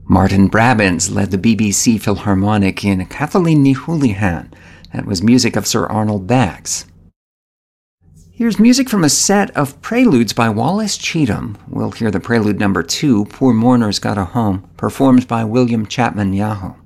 Martin Brabants led the BBC Philharmonic in Kathleen Ni Houlihan. That was music of Sir Arnold Bax. Here's music from a set of preludes by Wallace Cheatham. We'll hear the prelude number 2, Poor Mourner's Got a Home, performed by William Chapman Yahoo.